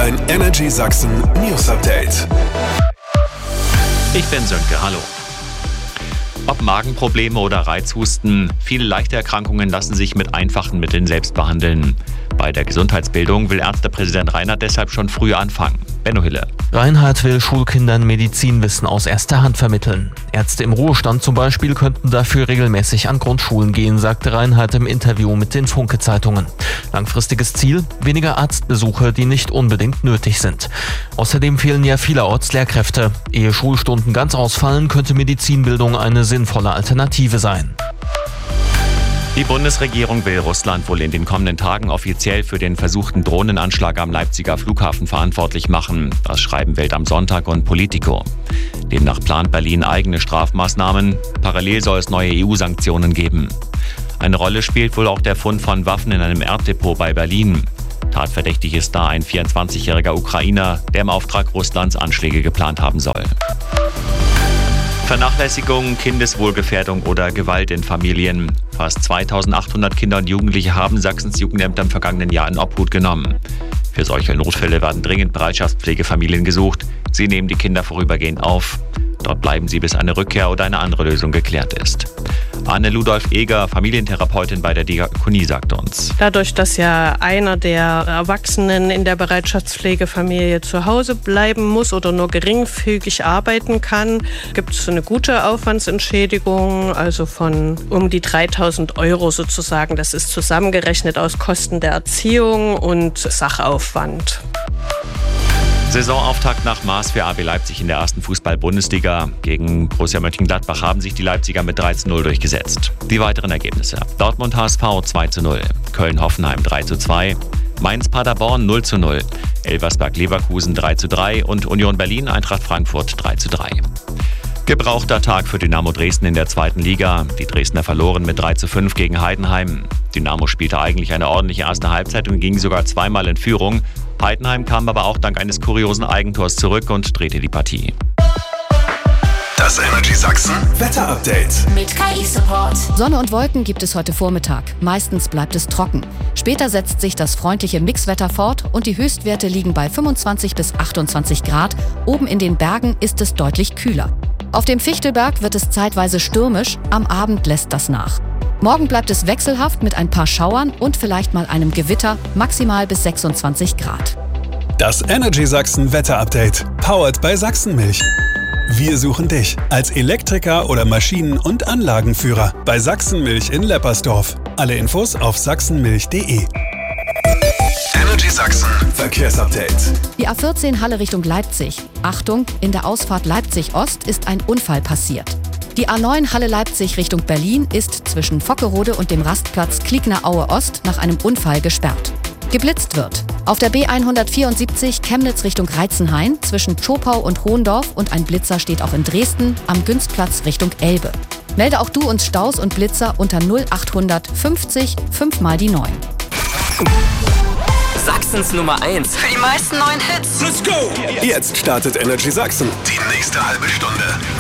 Ein Energy Sachsen News Update. Ich bin Sönke, hallo. Ob Magenprobleme oder Reizhusten, viele leichte Erkrankungen lassen sich mit einfachen Mitteln selbst behandeln. Bei der Gesundheitsbildung will Ärztepräsident Reinhardt deshalb schon früh anfangen. Benno Hille. Reinhardt will Schulkindern Medizinwissen aus erster Hand vermitteln. Ärzte im Ruhestand zum Beispiel könnten dafür regelmäßig an Grundschulen gehen, sagte Reinhardt im Interview mit den Funke-Zeitungen. Langfristiges Ziel: weniger Arztbesuche, die nicht unbedingt nötig sind. Außerdem fehlen ja vielerorts Lehrkräfte. Ehe Schulstunden ganz ausfallen, könnte Medizinbildung eine sinnvolle Alternative sein. Die Bundesregierung will Russland wohl in den kommenden Tagen offiziell für den versuchten Drohnenanschlag am Leipziger Flughafen verantwortlich machen. Das schreiben Welt am Sonntag und Politico. Demnach plant Berlin eigene Strafmaßnahmen. Parallel soll es neue EU-Sanktionen geben. Eine Rolle spielt wohl auch der Fund von Waffen in einem Erddepot bei Berlin. Tatverdächtig ist da ein 24-jähriger Ukrainer, der im Auftrag Russlands Anschläge geplant haben soll. Vernachlässigung, Kindeswohlgefährdung oder Gewalt in Familien. Fast 2800 Kinder und Jugendliche haben Sachsens Jugendämter im vergangenen Jahr in Obhut genommen. Für solche Notfälle werden dringend Bereitschaftspflegefamilien gesucht. Sie nehmen die Kinder vorübergehend auf. Dort bleiben sie, bis eine Rückkehr oder eine andere Lösung geklärt ist. Anne Ludolf-Eger, Familientherapeutin bei der Diakonie, sagt uns: Dadurch, dass ja einer der Erwachsenen in der Bereitschaftspflegefamilie zu Hause bleiben muss oder nur geringfügig arbeiten kann, gibt es eine gute Aufwandsentschädigung, also von um die 3.000 € sozusagen. Das ist zusammengerechnet aus Kosten der Erziehung und Sachaufwand. Saisonauftakt nach Maß für RB Leipzig in der ersten Fußball-Bundesliga. Gegen Borussia Mönchengladbach haben sich die Leipziger mit 3:0 durchgesetzt. Die weiteren Ergebnisse: Dortmund HSV 2:0, Köln-Hoffenheim 3:2, Mainz-Paderborn 0:0, Elversberg-Leverkusen 3:3 und Union Berlin-Eintracht Frankfurt 3:3. Gebrauchter Tag für Dynamo Dresden in der zweiten Liga. Die Dresdner verloren mit 3:5 gegen Heidenheim. Dynamo spielte eigentlich eine ordentliche erste Halbzeit und ging sogar zweimal in Führung. Heidenheim kam aber auch dank eines kuriosen Eigentors zurück und drehte die Partie. Das Energy Sachsen Wetter Update mit KI-Support. Sonne und Wolken gibt es heute Vormittag. Meistens bleibt es trocken. Später setzt sich das freundliche Mixwetter fort und die Höchstwerte liegen bei 25 bis 28 Grad. Oben in den Bergen ist es deutlich kühler. Auf dem Fichtelberg wird es zeitweise stürmisch, am Abend lässt das nach. Morgen bleibt es wechselhaft mit ein paar Schauern und vielleicht mal einem Gewitter, maximal bis 26 Grad. Das Energy Sachsen Wetter Update, powered by Sachsenmilch. Wir suchen dich als Elektriker oder Maschinen- und Anlagenführer bei Sachsenmilch in Leppersdorf. Alle Infos auf sachsenmilch.de. Energy Sachsen Verkehrsupdate. Die A14 Halle Richtung Leipzig. Achtung, in der Ausfahrt Leipzig Ost ist ein Unfall passiert. Die A9 Halle Leipzig Richtung Berlin ist zwischen Vockerode und dem Rastplatz Kliegner-Aue Ost nach einem Unfall gesperrt. Geblitzt wird. Auf der B174 Chemnitz Richtung Reitzenhain zwischen Zschopau und Hohendorf und ein Blitzer steht auch in Dresden am Günstplatz Richtung Elbe. Melde auch du uns Staus und Blitzer unter 0800 50 5 mal die 9. Sachsens Nummer 1 für die meisten neuen Hits. Let's go! Jetzt startet Energy Sachsen. Die nächste halbe Stunde.